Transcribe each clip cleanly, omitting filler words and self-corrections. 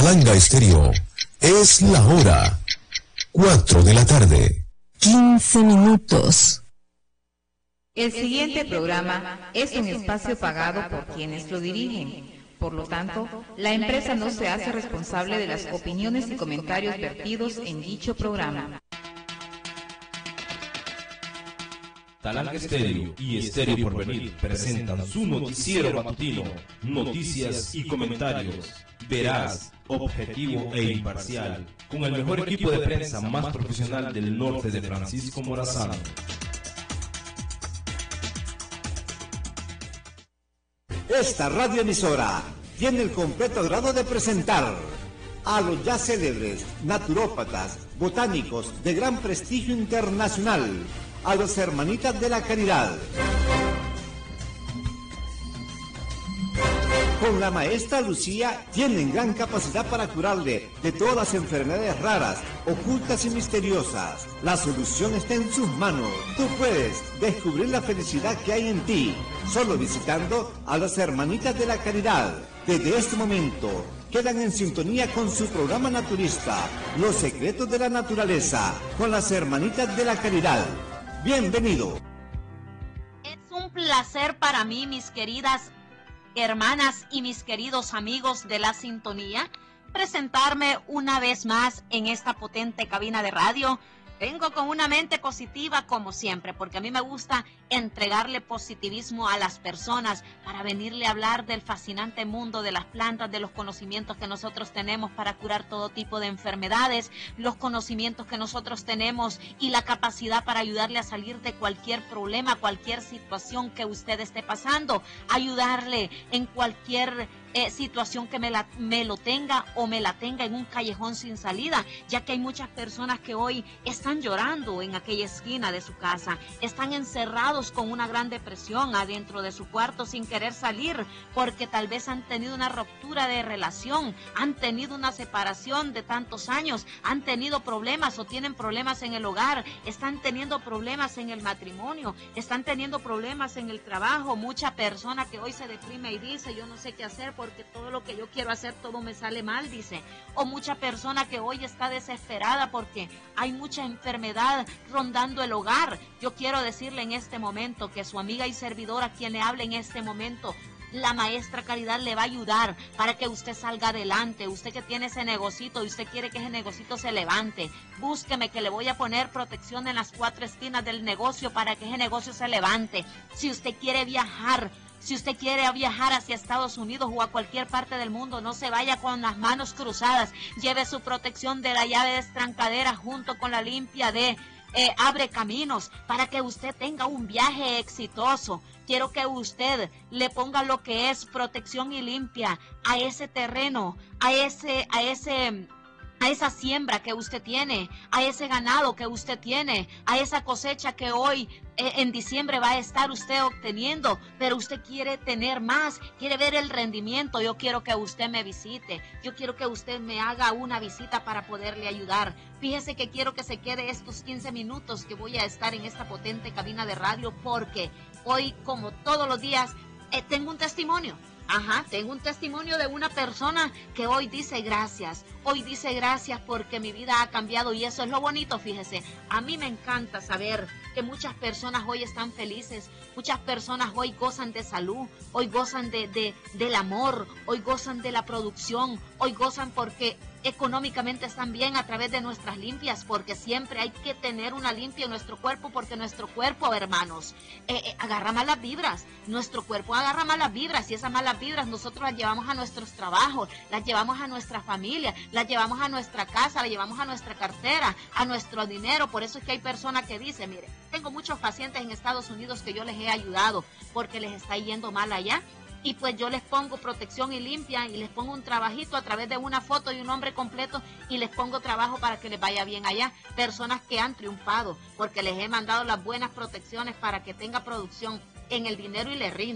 Palanga Estéreo. Es la hora 4 de la tarde. 15 minutos. El siguiente programa es un espacio pagado por quienes lo dirigen. Por lo tanto, la empresa no se hace responsable de las opiniones y comentarios vertidos en dicho programa. Palanga Estéreo y Estéreo Porvenir presentan su noticiero matutino, noticias y comentarios, veraz, objetivo e imparcial, con el mejor equipo de prensa más profesional del norte de Francisco Morazán. Esta radioemisora tiene el completo agrado de presentar a los ya célebres naturópatas, botánicos de gran prestigio internacional, a los Hermanitas de la Caridad. Con la maestra Lucía tienen gran capacidad para curarle de todas las enfermedades raras, ocultas y misteriosas. La solución está en sus manos. Tú puedes descubrir la felicidad que hay en ti, solo visitando a las Hermanitas de la Caridad. Desde este momento, quedan en sintonía con su programa naturista, Los Secretos de la Naturaleza, con las Hermanitas de la Caridad. Bienvenido. Es un placer para mí, mis queridas hermanas y mis queridos amigos de la sintonía, presentarme una vez más en esta potente cabina de radio. Vengo con una mente positiva como siempre, porque a mí me gusta entregarle positivismo a las personas para venirle a hablar del fascinante mundo de las plantas, de los conocimientos que nosotros tenemos para curar todo tipo de enfermedades, los conocimientos que nosotros tenemos y la capacidad para ayudarle a salir de cualquier problema, cualquier situación que usted esté pasando, ayudarle en cualquier situación que me lo tenga o me la tenga en un callejón sin salida, ya que hay muchas personas que hoy están llorando en aquella esquina de su casa, están encerrados con una gran depresión adentro de su cuarto sin querer salir, porque tal vez han tenido una ruptura de relación, han tenido una separación de tantos años, han tenido problemas o tienen problemas en el hogar, están teniendo problemas en el matrimonio, están teniendo problemas en el trabajo. Mucha persona que hoy se deprime y dice, yo no sé qué hacer porque todo lo que yo quiero hacer, todo me sale mal, dice. O mucha persona que hoy está desesperada porque hay mucha enfermedad rondando el hogar. Yo quiero decirle en este momento que su amiga y servidora, quien le hable en este momento, la maestra Caridad, le va a ayudar para que usted salga adelante. Usted que tiene ese negocito y usted quiere que ese negocito se levante, búsqueme que le voy a poner protección en las 4 esquinas del negocio para que ese negocio se levante. Si usted quiere viajar, si usted quiere viajar hacia Estados Unidos o a cualquier parte del mundo, no se vaya con las manos cruzadas. Lleve su protección de la llave destrancadera junto con la limpia de Abre Caminos para que usted tenga un viaje exitoso. Quiero que usted le ponga lo que es protección y limpia a ese terreno, a esa siembra que usted tiene, a ese ganado que usted tiene, a esa cosecha que hoy en diciembre va a estar usted obteniendo, pero usted quiere tener más, quiere ver el rendimiento. Yo quiero que usted me visite, yo quiero que usted me haga una visita para poderle ayudar. Fíjese que quiero que se quede estos 15 minutos que voy a estar en esta potente cabina de radio, porque hoy, como todos los días, tengo un testimonio. Tengo un testimonio de una persona que hoy dice gracias porque mi vida ha cambiado, y eso es lo bonito. Fíjese, a mí me encanta saber que muchas personas hoy están felices, muchas personas hoy gozan de salud, hoy gozan del amor, hoy gozan de la producción, hoy gozan porque económicamente están bien a través de nuestras limpias, porque siempre hay que tener una limpia en nuestro cuerpo, porque nuestro cuerpo, hermanos, agarra malas vibras, nuestro cuerpo agarra malas vibras, y esas malas vibras nosotros las llevamos a nuestros trabajos, las llevamos a nuestra familia, las llevamos a nuestra casa, las llevamos a nuestra cartera, a nuestro dinero. Por eso es que hay personas que dicen, mire, tengo muchos pacientes en Estados Unidos que yo les he ayudado porque les está yendo mal allá, y pues yo les pongo protección y limpia, y les pongo un trabajito a través de una foto y un nombre completo, y les pongo trabajo para que les vaya bien allá. Personas que han triunfado porque les he mandado las buenas protecciones para que tenga producción en el dinero y les rinda.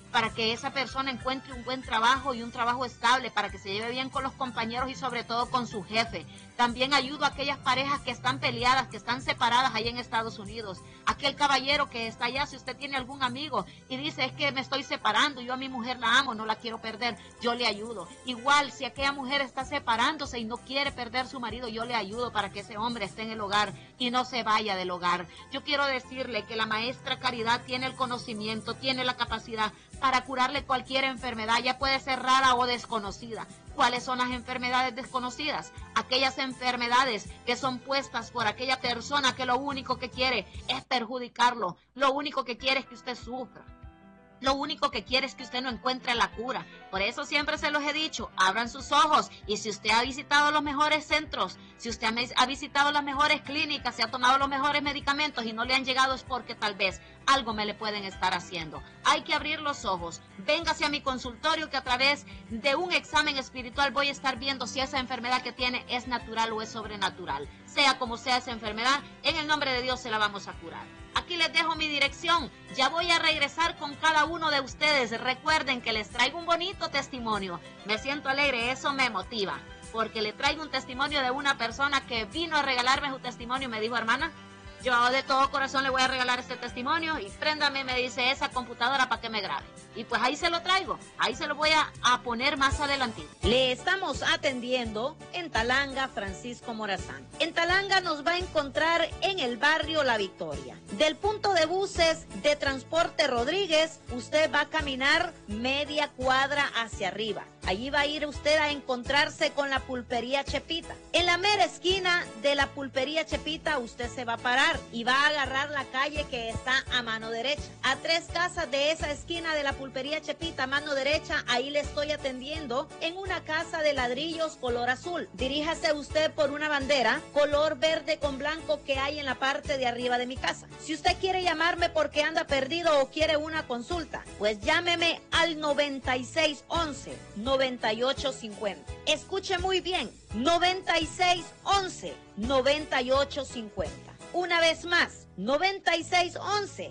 para que esa persona encuentre un buen trabajo y un trabajo estable, para que se lleve bien con los compañeros y sobre todo con su jefe. También ayudo a aquellas parejas que están peleadas, que están separadas ahí en Estados Unidos. Aquel caballero que está allá, si usted tiene algún amigo y dice, es que me estoy separando, yo a mi mujer la amo, no la quiero perder, yo le ayudo. Igual, si aquella mujer está separándose y no quiere perder su marido, yo le ayudo para que ese hombre esté en el hogar y no se vaya del hogar. Yo quiero decirle que la maestra Caridad tiene el conocimiento, tiene la capacidad para curarle cualquier enfermedad, ya puede ser rara o desconocida. ¿Cuáles son las enfermedades desconocidas? Aquellas enfermedades que son puestas por aquella persona que lo único que quiere es perjudicarlo, lo único que quiere es que usted sufra. Lo único que quiere es que usted no encuentre la cura. Por eso siempre se los he dicho, abran sus ojos. Y si usted ha visitado los mejores centros, si usted ha visitado las mejores clínicas, se ha tomado los mejores medicamentos y no le han llegado, es porque tal vez algo me le pueden estar haciendo. Hay que abrir los ojos. Véngase a mi consultorio, que a través de un examen espiritual voy a estar viendo si esa enfermedad que tiene es natural o es sobrenatural. Sea como sea esa enfermedad, en el nombre de Dios se la vamos a curar. Aquí les dejo mi dirección. Ya voy a regresar con cada uno de ustedes. Recuerden que les traigo un bonito testimonio. Me siento alegre, eso me motiva, porque le traigo un testimonio de una persona que vino a regalarme su testimonio y me dijo, hermana, yo de todo corazón le voy a regalar este testimonio y préndame, me dice, esa computadora para que me grabe. Y pues ahí se lo traigo, ahí se lo voy a poner más adelante. Le estamos atendiendo en Talanga, Francisco Morazán. En Talanga nos va a encontrar en el barrio La Victoria. Del punto de buses de Transporte Rodríguez, usted va a caminar media cuadra hacia arriba. Allí va a ir usted a encontrarse con la pulpería Chepita. En la mera esquina de la pulpería Chepita usted se va a parar y va a agarrar la calle que está a mano derecha. A 3 casas de esa esquina de la pulpería Chepita, a mano derecha, ahí le estoy atendiendo en una casa de ladrillos color azul. Diríjase usted por una bandera color verde con blanco que hay en la parte de arriba de mi casa. Si usted quiere llamarme porque anda perdido o quiere una consulta, pues llámeme al 9611 9850. Escuche muy bien, 9611 9850. Una vez más, 9611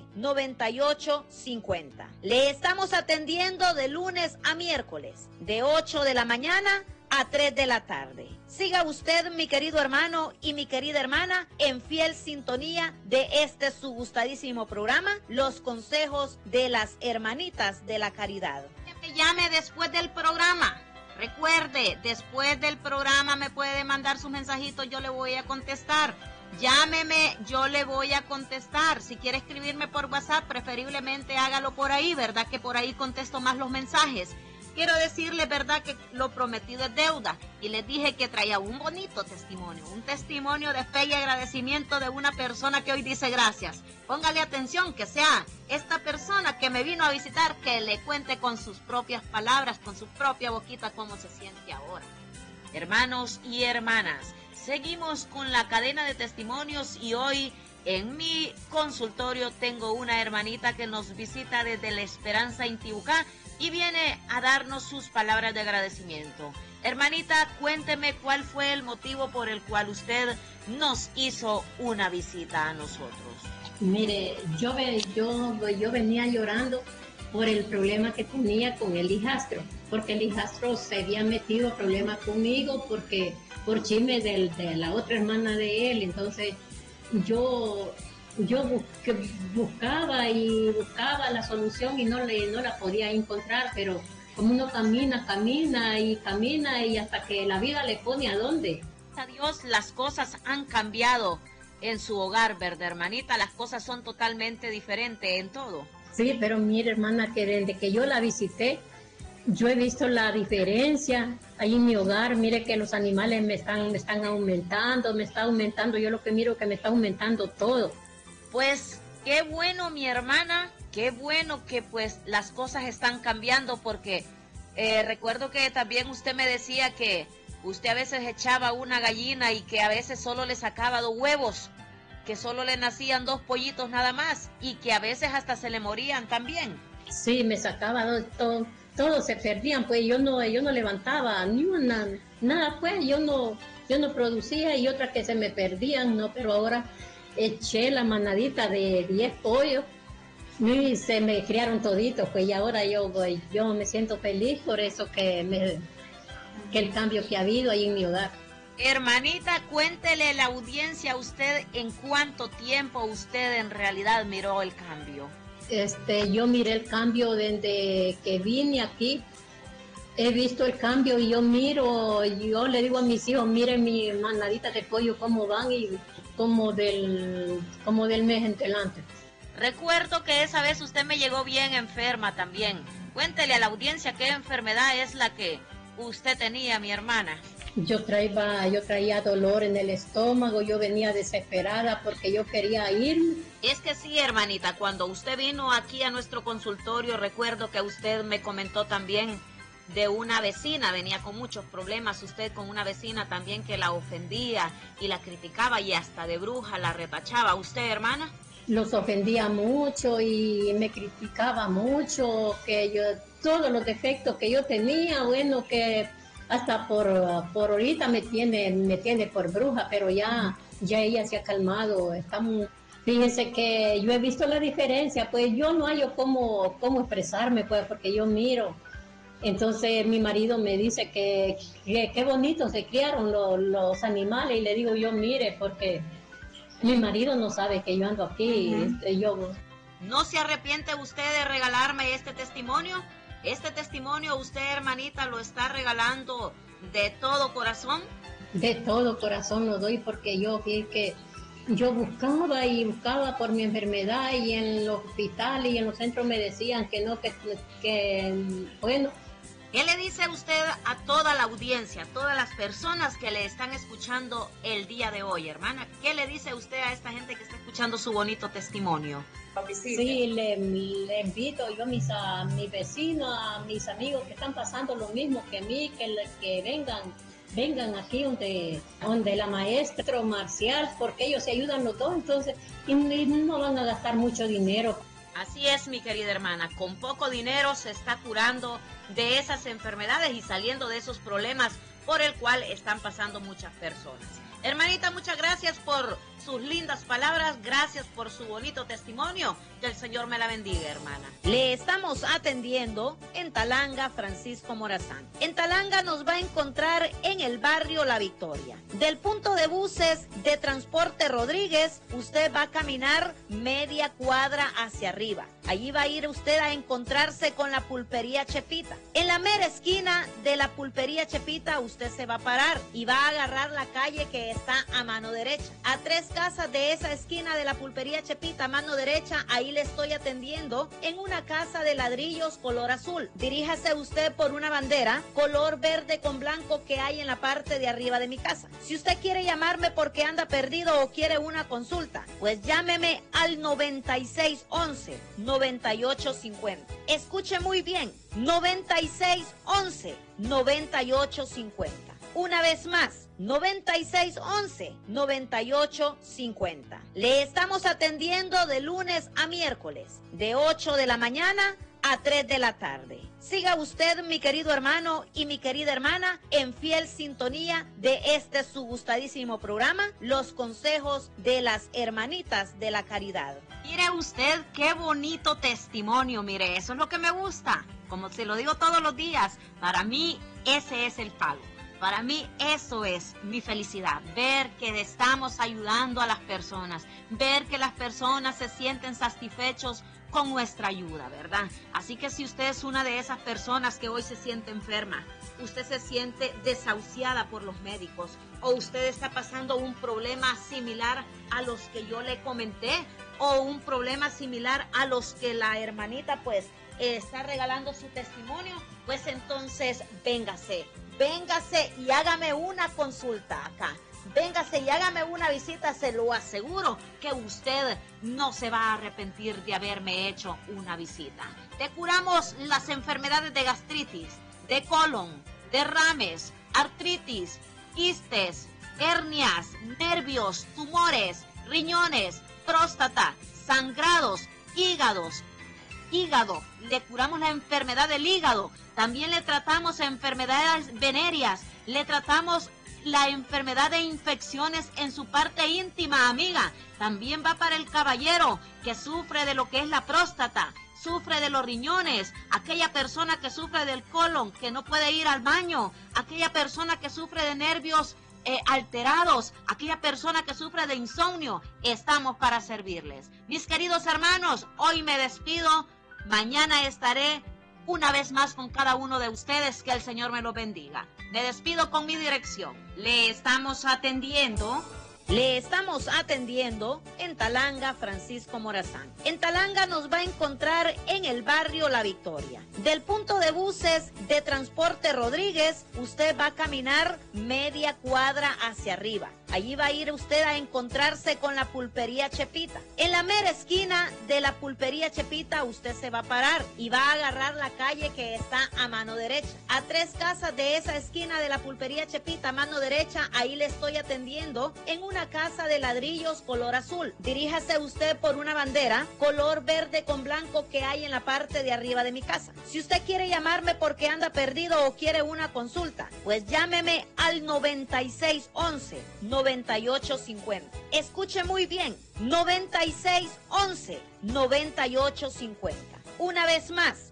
9850. Le estamos atendiendo de lunes a miércoles, de 8 de la mañana a 3 de la tarde. Siga usted, mi querido hermano y mi querida hermana, en fiel sintonía de este su gustadísimo programa, Los Consejos de las Hermanitas de la Caridad. Que me llame después del programa. Recuerde, después del programa me puede mandar sus mensajitos, yo le voy a contestar. Llámeme, yo le voy a contestar. Si quiere escribirme por WhatsApp, preferiblemente hágalo por ahí, ¿verdad? Que por ahí contesto más los mensajes. Quiero decirles, ¿verdad?, que lo prometido es deuda. Y les dije que traía un bonito testimonio, un testimonio de fe y agradecimiento de una persona que hoy dice gracias. Póngale atención, que sea esta persona que me vino a visitar, que le cuente con sus propias palabras, con su propia boquita, cómo se siente ahora. Hermanos y hermanas, seguimos con la cadena de testimonios y hoy en mi consultorio tengo una hermanita que nos visita desde La Esperanza, Intibucá, y viene a darnos sus palabras de agradecimiento. Hermanita, cuénteme cuál fue el motivo por el cual usted nos hizo una visita a nosotros. Mire, yo venía llorando por el problema que tenía con el hijastro, porque el hijastro se había metido problemas conmigo porque por chisme de la otra hermana de él. Entonces yo buscaba la solución y no la podía encontrar, pero como uno camina y hasta que la vida le pone a dónde. A Dios, las cosas han cambiado en su hogar, ¿verdad, hermanita? Las cosas son totalmente diferentes en todo. Sí, pero mire, hermana, que desde que yo la visité, yo he visto la diferencia ahí en mi hogar. Mire que los animales me están aumentando, yo lo que miro que me está aumentando todo. Pues qué bueno, mi hermana, qué bueno que pues las cosas están cambiando, porque recuerdo que también usted me decía que usted a veces echaba una gallina y que a veces solo le sacaba 2 huevos, que solo le nacían 2 pollitos nada más y que a veces hasta se le morían también. Sí, me sacaba todos se perdían, pues yo no levantaba ni una, nada, pues yo no producía, y otras que se me perdían, no, pero ahora eché la manadita de 10 pollos Y se me criaron toditos, pues, y ahora yo me siento feliz por eso que el cambio que ha habido ahí en mi hogar. Hermanita, cuéntele a la audiencia a usted en cuánto tiempo usted en realidad miró el cambio. Yo miré el cambio desde que vine aquí. He visto el cambio y yo le digo a mis hijos, miren mi manadita de pollo cómo van y como del mes en adelante. Recuerdo que esa vez usted me llegó bien enferma también. Cuéntele a la audiencia qué enfermedad es la que usted tenía, mi hermana. Yo traía dolor en el estómago, yo venía desesperada porque yo quería irme. Es que sí, hermanita, cuando usted vino aquí a nuestro consultorio, recuerdo que usted me comentó también de una vecina, venía con muchos problemas, usted con una vecina también que la ofendía y la criticaba y hasta de bruja la retachaba. ¿Usted, hermana? Los ofendía mucho y me criticaba mucho, que yo, todos los defectos que yo tenía, bueno, que hasta por ahorita me tiene por bruja, pero ya ella se ha calmado. Fíjense que yo he visto la diferencia, pues yo no hallo cómo expresarme, pues, porque yo miro. Entonces mi marido me dice que qué bonito se criaron los animales, y le digo yo, mire, porque mi marido no sabe que yo ando aquí. ¿No se arrepiente usted de regalarme este testimonio? Este testimonio usted, hermanita, lo está regalando de todo corazón. De todo corazón lo doy, porque yo vi que yo buscaba por mi enfermedad, y en los hospitales y en los centros me decían que no, que bueno. ¿Qué le dice usted a toda la audiencia, a todas las personas que le están escuchando el día de hoy, hermana? ¿Qué le dice usted a esta gente que está escuchando su bonito testimonio? Sí, le invito yo a mis vecinos, a mis amigos que están pasando lo mismo que mí, que vengan aquí donde la maestra Marcial, porque ellos se ayudan los dos, entonces, y no van a gastar mucho dinero. Así es, mi querida hermana, con poco dinero se está curando de esas enfermedades y saliendo de esos problemas por el cual están pasando muchas personas. Hermanita, muchas gracias por sus lindas palabras, gracias por su bonito testimonio. Que el Señor me la bendiga, hermana. Le estamos atendiendo en Talanga, Francisco Morazán. En Talanga nos va a encontrar en el barrio La Victoria. Del punto de buses de Transporte Rodríguez, usted va a caminar media cuadra hacia arriba. Allí va a ir usted a encontrarse con la pulpería Chepita. En la mera esquina de la pulpería Chepita, usted se va a parar y va a agarrar la calle que está a mano derecha. A 3 casas de esa esquina de la pulpería Chepita, a mano derecha, ahí le estoy atendiendo en una casa de ladrillos color azul. Diríjase usted por una bandera color verde con blanco que hay en la parte de arriba de mi casa. Si usted quiere llamarme porque anda perdido o quiere una consulta, pues llámeme al 9611-9850. Escuche muy bien, 9611-9850. Una vez más, 9611-9850. Le estamos atendiendo de lunes a miércoles, de 8 de la mañana a 3 de la tarde. Siga usted, mi querido hermano y mi querida hermana, en fiel sintonía de este su gustadísimo programa, Los Consejos de las Hermanitas de la Caridad. Mire usted qué bonito testimonio, mire, eso es lo que me gusta. Como se lo digo todos los días, para mí ese es el pago. Para mí eso es mi felicidad, ver que estamos ayudando a las personas, ver que las personas se sienten satisfechos con nuestra ayuda, ¿verdad? Así que si usted es una de esas personas que hoy se siente enferma, usted se siente desahuciada por los médicos, o usted está pasando un problema similar a los que yo le comenté, o un problema similar a los que la hermanita pues está regalando su testimonio, pues entonces véngase y hágame una consulta acá. Véngase y hágame una visita, se lo aseguro que usted no se va a arrepentir de haberme hecho una visita. Te curamos las enfermedades de gastritis, de colon, derrames, artritis, quistes, hernias, nervios, tumores, riñones, próstata, sangrados, hígado. Le curamos la enfermedad del hígado. También le tratamos enfermedades venéreas. Le tratamos la enfermedad de infecciones en su parte íntima, amiga. También va para el caballero que sufre de lo que es la próstata, sufre de los riñones, aquella persona que sufre del colon, que no puede ir al baño, aquella persona que sufre de nervios alterados, aquella persona que sufre de insomnio. Estamos para servirles. Mis queridos hermanos, hoy me despido. Mañana estaré una vez más con cada uno de ustedes. Que el Señor me los bendiga. Me despido con mi dirección. Le estamos atendiendo en Talanga, Francisco Morazán. En Talanga nos va a encontrar en el barrio La Victoria. Del punto de buses de Transporte Rodríguez, usted va a caminar media cuadra hacia arriba. Allí va a ir usted a encontrarse con la pulpería Chepita. En la mera esquina de la pulpería Chepita usted se va a parar y va a agarrar la calle que está a mano derecha. A 3 casas de esa esquina de la pulpería Chepita a mano derecha, ahí le estoy atendiendo en una casa de ladrillos color azul. Diríjase usted por una bandera color verde con blanco que hay en la parte de arriba de mi casa. Si usted quiere llamarme porque anda perdido o quiere una consulta, pues llámeme al 9611-9850. Escuche muy bien, 9611-9850. Una vez más,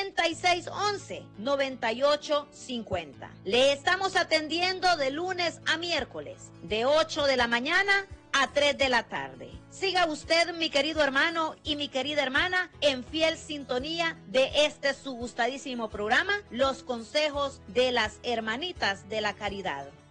9611-9850. Le estamos atendiendo de lunes a miércoles, de 8 de la mañana a 3 de la tarde. Siga usted, mi querido hermano y mi querida hermana, en fiel sintonía de este su gustadísimo programa, Los Consejos de las Hermanitas de la Caridad.